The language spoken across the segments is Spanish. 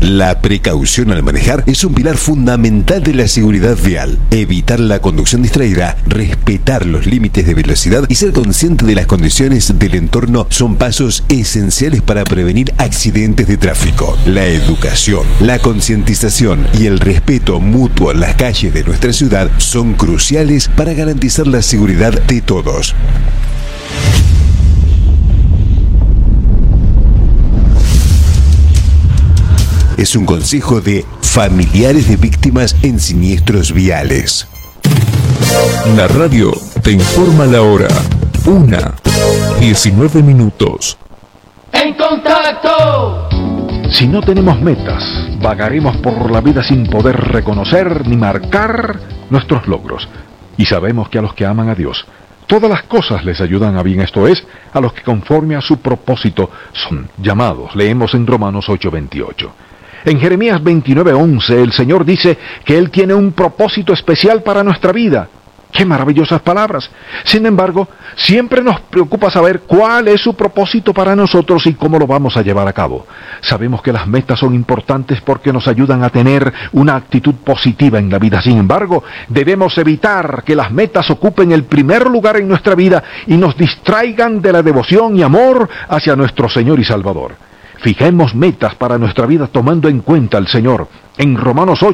La precaución al manejar es un pilar fundamental de la seguridad vial. Evitar la conducción distraída, respetar los límites de velocidad y ser consciente de las condiciones del entorno son pasos esenciales para prevenir accidentes de tráfico. La educación, la concientización y el respeto mutuo en las calles de nuestra ciudad son cruciales para garantizar la seguridad de todos. Es un consejo de familiares de víctimas en siniestros viales. La radio te informa la hora. 1:19. ¡En contacto! Si no tenemos metas, vagaremos por la vida sin poder reconocer ni marcar nuestros logros. Y sabemos que a los que aman a Dios, todas las cosas les ayudan a bien, esto es, a los que conforme a su propósito son llamados. Leemos en Romanos 8:28. En Jeremías 29:11 el Señor dice que Él tiene un propósito especial para nuestra vida. ¡Qué maravillosas palabras! Sin embargo, siempre nos preocupa saber cuál es su propósito para nosotros y cómo lo vamos a llevar a cabo. Sabemos que las metas son importantes porque nos ayudan a tener una actitud positiva en la vida. Sin embargo, debemos evitar que las metas ocupen el primer lugar en nuestra vida y nos distraigan de la devoción y amor hacia nuestro Señor y Salvador. Fijemos metas para nuestra vida tomando en cuenta al Señor. En Romanos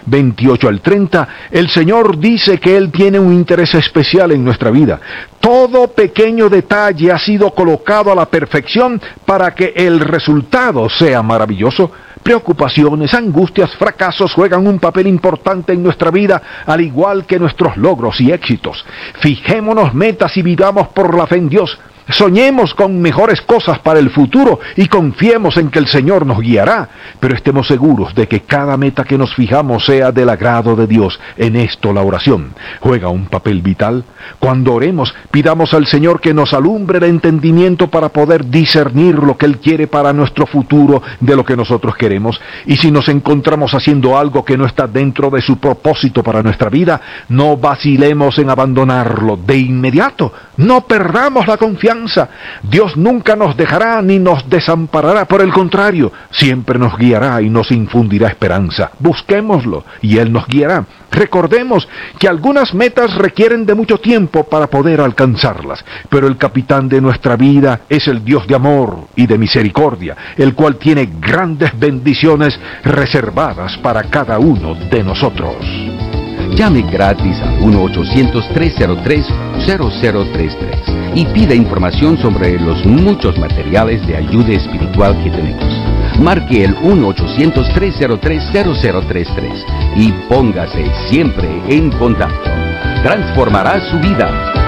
8:28-30, el Señor dice que Él tiene un interés especial en nuestra vida. Todo pequeño detalle ha sido colocado a la perfección para que el resultado sea maravilloso. Preocupaciones, angustias, fracasos juegan un papel importante en nuestra vida, al igual que nuestros logros y éxitos. Fijémonos metas y vivamos por la fe en Dios. Soñemos con mejores cosas para el futuro y confiemos en que el Señor nos guiará, pero estemos seguros de que cada meta que nos fijamos sea del agrado de Dios. En esto la oración juega un papel vital. Cuando oremos, pidamos al Señor que nos alumbre el entendimiento para poder discernir lo que Él quiere para nuestro futuro de lo que nosotros queremos. Y si nos encontramos haciendo algo que no está dentro de su propósito para nuestra vida, no vacilemos en abandonarlo de inmediato. No perdamos la confianza. Dios nunca nos dejará ni nos desamparará, por el contrario, siempre nos guiará y nos infundirá esperanza. Busquémoslo y Él nos guiará. Recordemos que algunas metas requieren de mucho tiempo para poder alcanzarlas, pero el capitán de nuestra vida es el Dios de amor y de misericordia, el cual tiene grandes bendiciones reservadas para cada uno de nosotros. Llame gratis al 1-800-303-0033 y pida información sobre los muchos materiales de ayuda espiritual que tenemos. Marque el 1-800-303-0033 y póngase siempre en contacto. Transformará su vida.